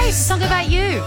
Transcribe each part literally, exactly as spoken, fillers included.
it's a song about you.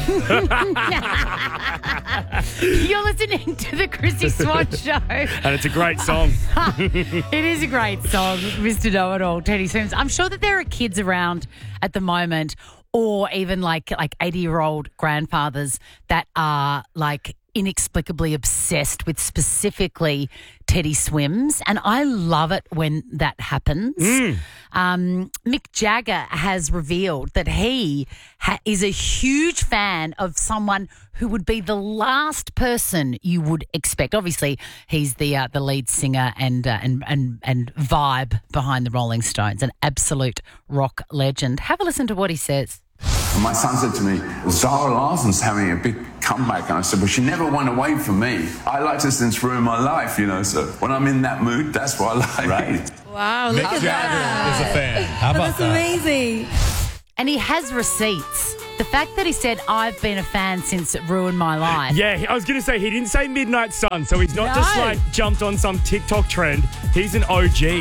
You're listening to the Chrissy Swan Show. And it's a great song. It is a great song, Mister Know-It-All, Teddy Swims. I'm sure that there are kids around at the moment, or even like like eighty-year-old grandfathers that are like inexplicably obsessed with specifically Teddy Swims, and I love it when that happens. Mm. Um, Mick Jagger has revealed that he ha- is a huge fan of someone who would be the last person you would expect. Obviously, he's the uh, the lead singer and, uh, and and and vibe behind the Rolling Stones, an absolute rock legend. Have a listen to what he says. My son said to me, Zara Larsson's having a big comeback. And I said, well, she never went away from me. I liked her since Ruin My Life, you know, so when I'm in that mood, that's what I like. Right. Wow, look Mick at Jagger that. is a fan. How about That's that? amazing. And he has receipts. The fact that he said, I've been a fan since it ruined my life. Yeah, I was going to say, he didn't say Midnight Sun, so he's not No. just like jumped on some TikTok trend. He's an O G.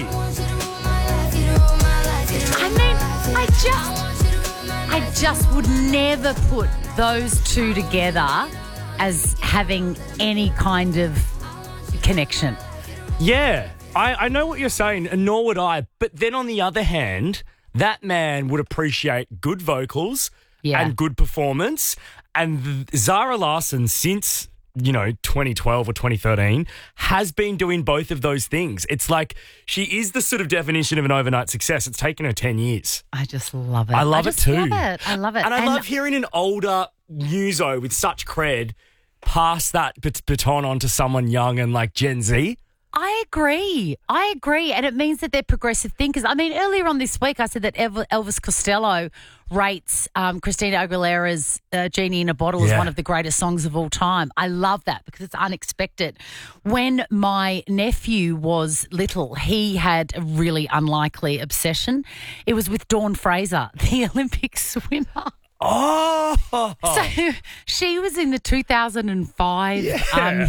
I mean, I just, I just would never put those two together as having any kind of connection. Yeah, I, I know what you're saying, and nor would I. But then on the other hand, that man would appreciate good vocals Yeah. and good performance. And Zara Larsson, since, you know, twenty twelve or twenty thirteen, has been doing both of those things. It's like she is the sort of definition of an overnight success. It's taken her ten years. I just love it. I love just it too. love it. I love it. And I love hearing an older muso with such cred pass that bat- baton on to someone young and like Gen Z. I agree. I agree. And it means that they're progressive thinkers. I mean, earlier on this week, I said that Elv- Elvis Costello rates um, Christina Aguilera's uh, Genie in a Bottle as Yeah. one of the greatest songs of all time. I love that because it's unexpected. When my nephew was little, he had a really unlikely obsession. It was with Dawn Fraser, the Olympic swimmer. Oh, So she was in the two thousand five um,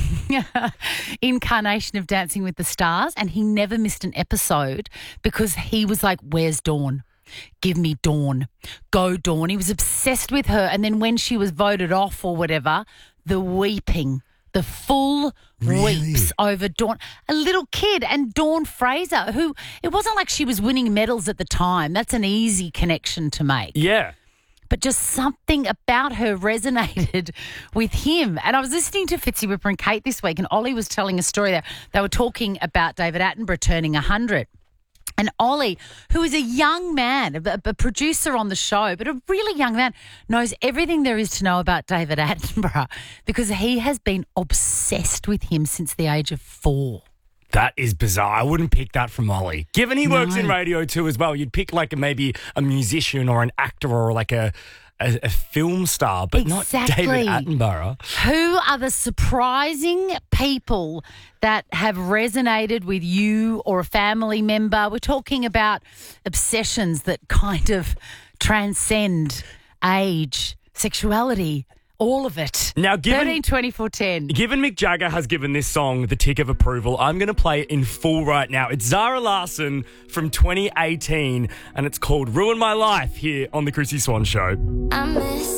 incarnation of Dancing with the Stars, and he never missed an episode because he was like, where's Dawn? Give me Dawn. Go Dawn. He was obsessed with her. And then when she was voted off or whatever, the weeping, the full weeps over Dawn. A little kid, and Dawn Fraser, who it wasn't like she was winning medals at the time. That's an easy connection to make. yeah. But just something about her resonated with him. And I was listening to Fitzy Whipper and Kate this week, and Ollie was telling a story there. They were talking about David Attenborough turning one hundred. And Ollie, who is a young man, a, a producer on the show, but a really young man, knows everything there is to know about David Attenborough because he has been obsessed with him since the age of four. That is bizarre. I wouldn't pick that from Ollie. Given he works in radio too as well, you'd pick like a, maybe a musician or an actor or like a, a, a film star, but Exactly. not David Attenborough. Who are the surprising people that have resonated with you or a family member? We're talking about obsessions that kind of transcend age, sexuality, all of it. Now, given- thirteen twenty-four ten. Given Mick Jagger has given this song the tick of approval, I'm going to play it in full right now. It's Zara Larsson from twenty eighteen, and it's called Ruin My Life here on The Chrissy Swan Show. I miss